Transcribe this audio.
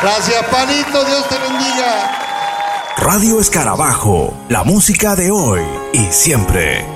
Gracias, Panito, Dios te bendiga. Radio Escarabajo, la música de hoy y siempre.